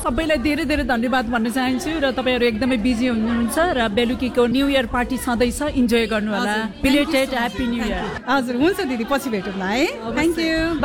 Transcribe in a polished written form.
सबैलाई धेरै धेरै धन्यवाद भन्न चाहन्छु र तपाईँहरू एकदमै बिजी हुनुहुन्छ र बेलुकीको न्यू इयर पार्टी छँदैछ, इन्जोय गर्नु होला। Belated happy new year. हजुर हुन्छ दिदी, पछि भेटौँला है। Thank you.